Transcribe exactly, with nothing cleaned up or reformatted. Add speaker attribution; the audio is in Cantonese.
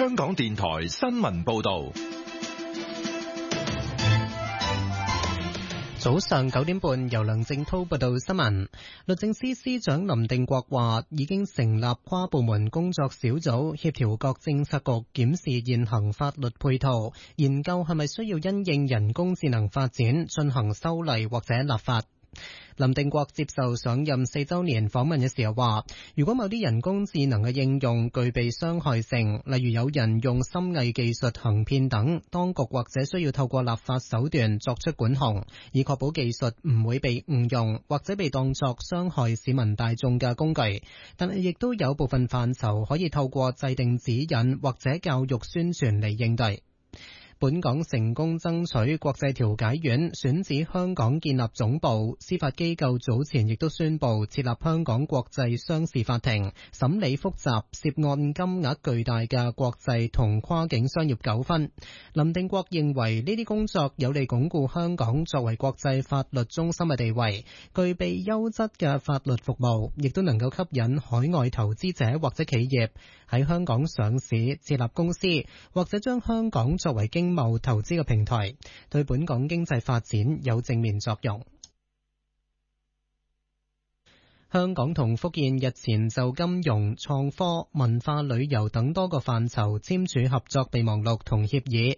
Speaker 1: 香港電台新聞報道。
Speaker 2: 早上九點半，由梁正濤報道新聞。律政司司長林定國話，已經成立跨部門工作小組，協調各政策局檢視現行法律配套，研究係咪需要因應人工智能發展進行修例或者立法。林定國接受上任四周年訪問嘅時候話，如果某啲人工智能嘅應用具備傷害性，例如有人用深偽技術行騙等，當局或者需要透過立法手段作出管控，以確保技術唔會被誤用或者被當作傷害市民大眾嘅工具。但係亦都有部分範疇可以透過制定指引或者教育宣傳嚟應對。本港成功爭取國際調解院選址香港建立總部，司法機構早前亦都宣布設立香港國際商事法庭，審理複雜涉案金額巨大嘅國際同跨境商業糾紛。林定國認為呢啲工作有利鞏固香港作為國際法律中心嘅地位，具備優質嘅法律服務，亦都能夠吸引海外投資者或者企業喺香港上市設立公司，或者將香港作為經貿投資嘅平台，對本港經濟發展有正面作用。香港同福建日前就金融、創科、文化旅遊等多個範疇簽署合作備忘錄同協議，